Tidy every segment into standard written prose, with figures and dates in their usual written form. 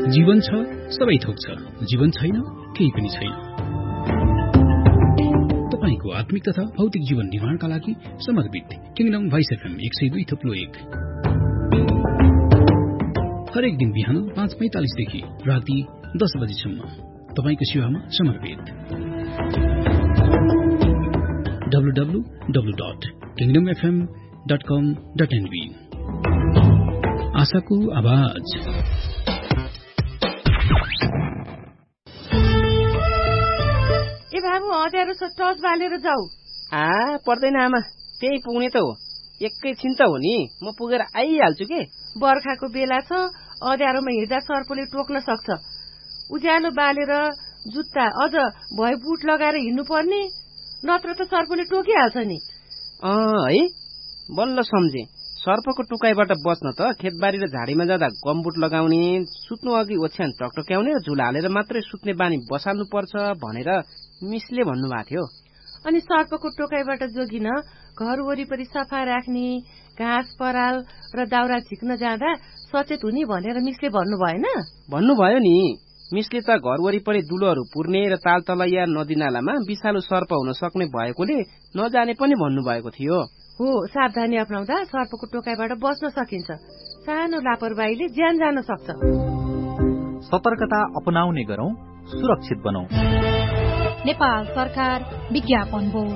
जीवन छ सबै थोक छ, जीवन छैन केही पनि छैन। तपाईको आत्मिक तथा भौतिक जीवन निर्माणका लागि समर्पित किङडम भोइस एफएम 102.1 हरेक दिन बिहान 5:45 देखि राति 10 बजेसम्म तपाईको सेवामा समर्पित। www.kingdomfm.com.nb आशाको आवाज। ए बाबु अँध्यारो छ, टर्च बालेर जाऊ। पर्दैन आमा, त्यही पुग्ने त हो। एकैछिन त हो नि, म पुगेर आइहाल्छु के। बर्खाको बेला छ, अँध्यारोमा हिँड्दा सर्पले टोक्न सक्छ। उज्यालो बालेर जुत्ता अझ भए बुट लगाएर हिँड्नु पर्ने, नत्र त सर्पले टोकिहाल्छ नि। है बल्ल सम्झे। सर्पको टुकाइबाट बच्न त खेतबारी र झाडीमा जाँदा गमबुट लगाउने, सुत्नु अघि ओछ्यान टकटक्याउने र झुला हालेर मात्रै सुत्ने बानी बसाल्नु पर्छ भनेर मिसले भन्नुभएको थियो। अनि सर्पको टोकाइबाट जोगिन घर वरिपरि सफा राख्ने, घाँस पराल र दाउरा झिक्न जाँदा सचेत हुने भनेर मिसले भन्नु भएन? भन्नुभयो नि। मिसले त घर वरिपरि दुलोहरू पुर्ने र तालतलैया नदीनालामा विषालु सर्प हुन सक्ने भएकोले नजाने पनि भन्नुभएको थियो। हो, सावधानी अपनाउँदा सर्पको टोकाइबाट बच्न सकिन्छ। सानो लापरवाहीले ज्यान जान सक्छ। सतर्कता अपनाउने गरौं, सुरक्षित बनौं। नेपाल सरकार विज्ञापन बोर्ड।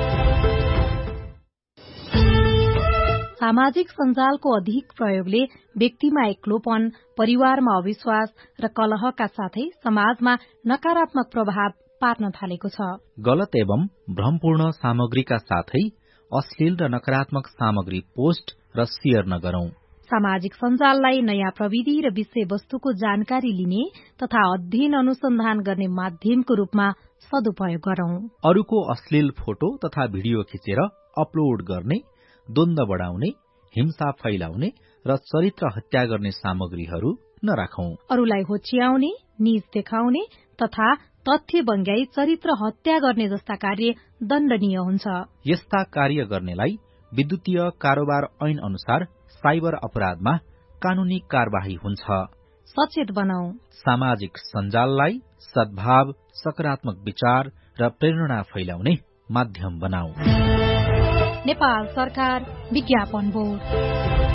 सामाजिक सञ्जालको अधिक प्रयोगले व्यक्तिमा एक्लोपन, परिवारमा अविश्वास र कलहका साथै समाजमा नकारात्मक प्रभाव पार्न थालेको छ। गलत एवं भ्रमपूर्ण सामग्रीका साथै अश्लील र नकारात्मक सामग्री पोस्ट र शेयर नगरौं। सामाजिक सञ्जाललाई नयाँ प्रविधि र विषयवस्तुको जानकारी लिने तथा अध्ययन अनुसन्धान गर्ने माध्यमको रूपमा सदुपयोग गरौं। अरूको अश्लील फोटो तथा भिडियो खिचेर अपलोड गर्ने, द्वन्द्व बढ़ाउने, हिंसा फैलाउने र चरित्र हत्या गर्ने सामग्रीहरू नराखौं। अरूलाई होच्याउने, नीच देखाउने तथा तथ्य बङ्ग्याई चरित्र हत्या गर्ने जस्ता कार्य दण्डनीय हुन्छ। यस्ता कार्य गर्नेलाई विद्युतीय कारोबार ऐन अनुसार साइबर अपराधमा कानूनी कार्यवाही हुन्छ। सचेत बनाऊ। सामाजिक सञ्जाललाई सद्भाव, सकारात्मक विचार र प्रेरणा फैलाउने माध्यम बनाऊ। नेपाल सरकार विज्ञापन बोर्ड।